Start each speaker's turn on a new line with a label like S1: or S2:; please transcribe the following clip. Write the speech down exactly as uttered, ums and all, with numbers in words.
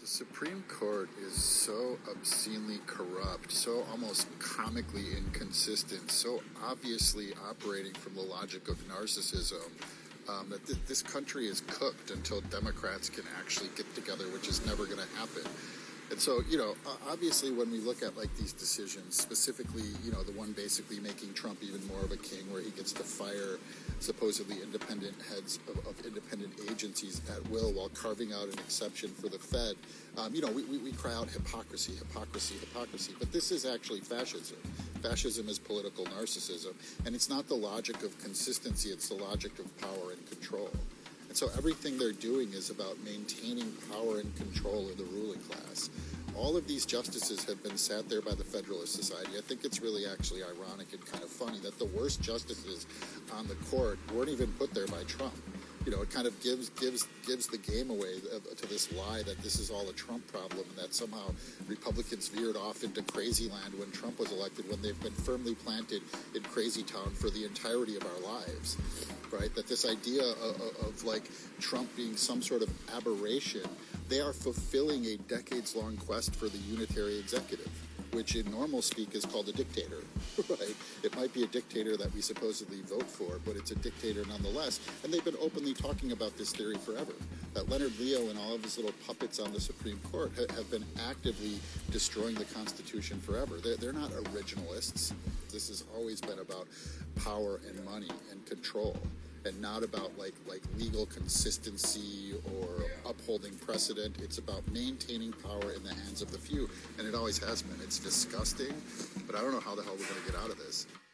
S1: The Supreme Court is so obscenely corrupt, so almost comically inconsistent, so obviously operating from the logic of narcissism, um, that th- this country is cooked until Democrats can actually get together, which is never going to happen. And so, you know, obviously when we look at like these decisions, specifically, you know, the one basically making Trump even more of a king, where he gets to fire supposedly independent heads of, of independent agencies at will while carving out an exception for the Fed. Um, you know, we, we, we cry out hypocrisy, hypocrisy, hypocrisy. But this is actually fascism. Fascism is political narcissism. And it's not the logic of consistency, it's the logic of power and control. And so everything they're doing is about maintaining power and control of the ruling class. All of these justices have been sat there by the Federalist Society. I think it's really actually ironic and kind of funny that the worst justices on the court weren't even put there by Trump. You know, it kind of gives gives gives the game away to this lie that this is all a Trump problem and that somehow Republicans veered off into crazy land when Trump was elected, when they've been firmly planted in crazy town for the entirety of our lives, right? That this idea of, of like Trump being some sort of aberration, they are fulfilling a decades-long quest for the unitary executive, which in normal speak is called a dictator, right? It might be a dictator that we supposedly vote for, but it's a dictator nonetheless. And they've been openly talking about this theory forever. That Leonard Leo and all of his little puppets on the Supreme Court ha- have been actively destroying the Constitution forever. They're, they're not originalists. This has always been about power and money and control, and not about like like legal consistency or upholding precedent. It's about maintaining power in the hands of the few, and it always has been. It's disgusting, but I don't know how the hell we're going to get out of this.